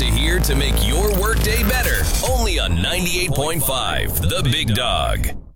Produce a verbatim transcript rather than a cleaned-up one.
to hear to make your workday better. Only on ninety-eight point five, The Big Dog.